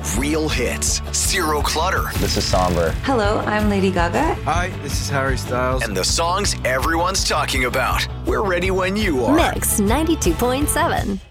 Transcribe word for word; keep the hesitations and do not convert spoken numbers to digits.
Real hits, zero clutter. This is Somber. Hello, I'm Lady Gaga. Hi, this is Harry Styles. And the songs everyone's talking about. We're ready when you are. Mix ninety-two point seven.